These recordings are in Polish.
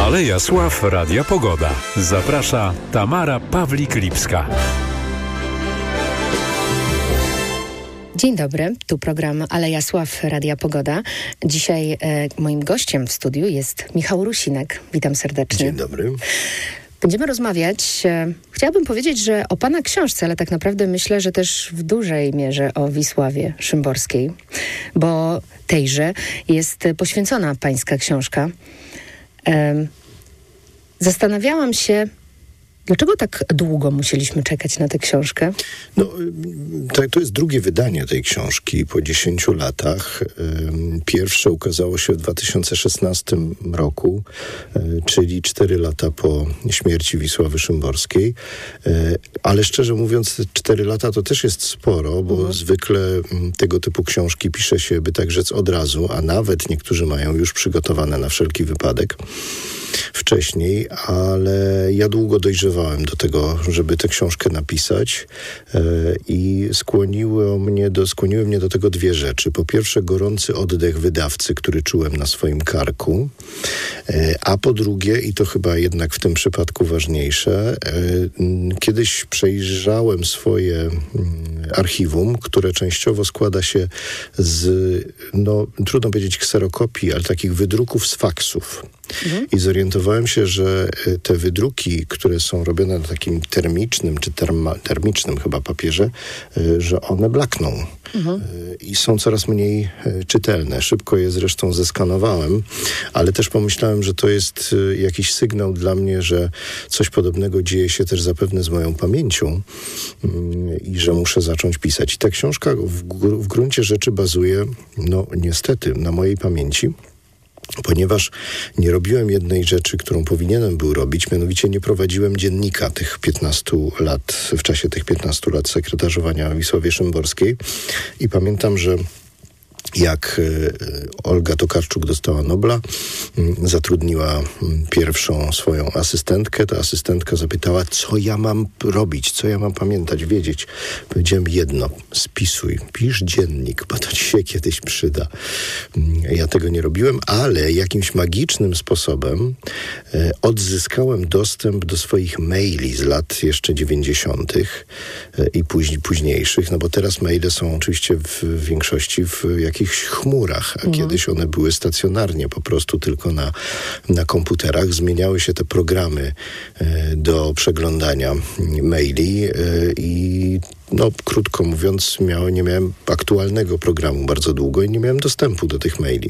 Aleja Sław Radia Pogoda. Zaprasza Tamara Pawlik-Lipska. Dzień dobry, tu program Aleja Sław Radia Pogoda. Dzisiaj moim gościem w studiu jest Michał Rusinek. Witam serdecznie. Dzień dobry. Będziemy rozmawiać, chciałabym powiedzieć, że o pana książce, ale tak naprawdę myślę, że też w dużej mierze o Wisławie Szymborskiej, bo tejże jest poświęcona pańska książka. Zastanawiałam się, dlaczego tak długo musieliśmy czekać na tę książkę? To jest drugie wydanie tej książki po 10 latach. Pierwsze ukazało się w 2016 roku, czyli 4 lata po śmierci Wisławy Szymborskiej. Ale szczerze mówiąc, 4 lata to też jest sporo, bo zwykle tego typu książki pisze się, by tak rzec, od razu, a nawet niektórzy mają już przygotowane na wszelki wypadek wcześniej, ale ja długo dojrzewałem do tego, żeby tę książkę napisać i skłoniły mnie do tego dwie rzeczy. Po pierwsze, gorący oddech wydawcy, który czułem na swoim karku, a po drugie, i to chyba jednak w tym przypadku ważniejsze, kiedyś przejrzałem swoje archiwum, które częściowo składa się z, trudno powiedzieć kserokopii, ale takich wydruków z faksów. I zorientowałem się, że te wydruki, które są robione na takim termicznym, czy termicznym chyba papierze, że one blakną. I są coraz mniej czytelne. Szybko je zresztą zeskanowałem, ale też pomyślałem, że to jest jakiś sygnał dla mnie, że coś podobnego dzieje się też zapewne z moją pamięcią i że muszę zacząć pisać. I ta książka w gruncie rzeczy bazuje, niestety, na mojej pamięci, ponieważ nie robiłem jednej rzeczy, którą powinienem był robić, mianowicie nie prowadziłem dziennika tych 15 lat, w czasie tych 15 lat sekretarzowania w Wisławie Szymborskiej. I pamiętam, że jak Olga Tokarczuk dostała Nobla, zatrudniła pierwszą swoją asystentkę. Ta asystentka zapytała, co ja mam robić, co ja mam pamiętać, wiedzieć. Powiedziałem jedno, spisuj, pisz dziennik, bo to ci się kiedyś przyda. Ja tego nie robiłem, ale jakimś magicznym sposobem odzyskałem dostęp do swoich maili z lat jeszcze 90. i późniejszych, bo teraz maile są oczywiście w większości w jakichś chmurach, a kiedyś one były stacjonarnie, po prostu tylko na komputerach. Zmieniały się te programy do przeglądania maili i krótko mówiąc, nie miałem aktualnego programu bardzo długo i nie miałem dostępu do tych maili.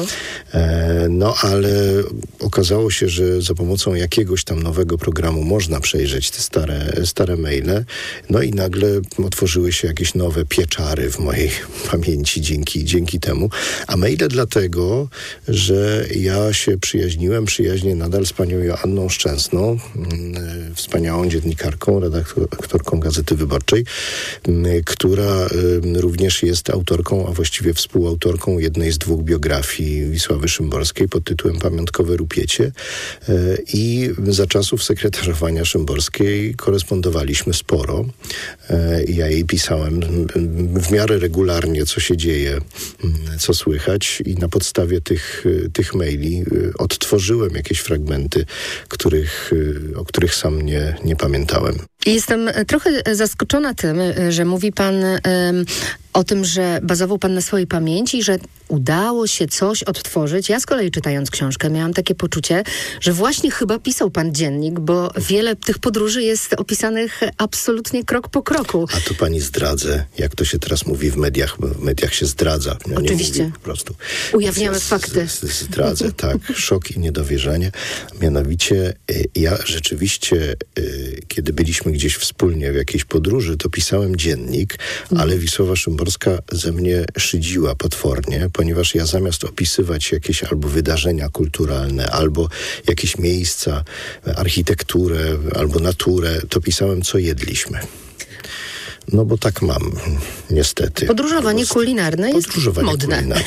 Ale okazało się, że za pomocą jakiegoś tam nowego programu można przejrzeć te stare maile. I nagle otworzyły się jakieś nowe pieczary w mojej pamięci dzięki temu. A maile dlatego, że ja się przyjaźnię nadal z panią Joanną Szczęsną, wspaniałą dziennikarką, redaktorką Gazety Wyborczej, która również jest autorką, a właściwie współautorką jednej z 2 biografii Wisławy Szymborskiej pod tytułem Pamiątkowe rupiecie. I za czasów sekretarzowania Szymborskiej korespondowaliśmy sporo. Ja jej pisałem w miarę regularnie, co się dzieje, co słychać, i na podstawie tych maili odtworzyłem jakieś fragmenty, o których sam nie pamiętałem. Jestem trochę zaskoczona tym, że mówi pan o tym, że bazował pan na swojej pamięci, że udało się coś odtworzyć. Ja z kolei, czytając książkę, miałam takie poczucie, że właśnie chyba pisał pan dziennik, bo wiele tych podróży jest opisanych absolutnie krok po kroku. A to pani zdradzę, jak to się teraz mówi w mediach. W mediach się zdradza. Ja oczywiście. Nie mówię, po prostu. Ujawniamy fakty. Zdradzę, tak. Szok i niedowierzanie. Mianowicie ja rzeczywiście, kiedy byliśmy gdzieś wspólnie w jakiejś podróży, to pisałem dziennik, ale Wisława Szymborska ze mnie szydziła potwornie, ponieważ ja zamiast opisywać jakieś albo wydarzenia kulturalne, albo jakieś miejsca, architekturę, albo naturę, to pisałem, co jedliśmy. Bo tak mam, niestety. Podróżowanie kulinarne jest modne.